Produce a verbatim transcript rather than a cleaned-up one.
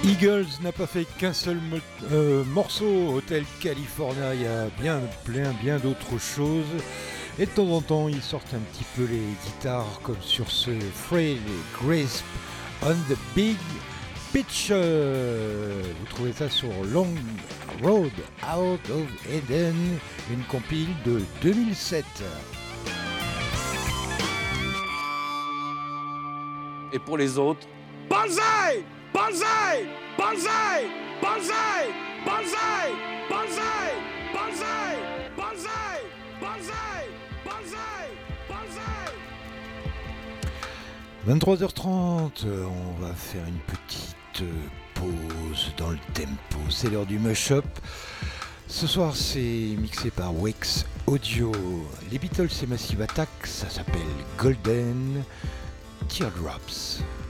Eagles n'a pas fait qu'un seul mo- euh, morceau, Hotel California, il y a bien plein, bien d'autres choses. Et de temps en temps, ils sortent un petit peu les guitares, comme sur ce Frail Grasp on the Big Pitch. Vous trouvez ça sur Long Road Out of Eden, une compile de deux mille sept. Et pour les autres, Banzai! Banzai! Banzai! Banzai! Banzai! Banzai! Banzai! Banzai! Banzai! Banzai! Banzai! vingt-trois heures trente, on va faire une petite pause dans le tempo. C'est l'heure du mush-up. Ce soir, c'est mixé par Wex Audio. Les Beatles et Massive Attack, ça s'appelle Golden Teardrops.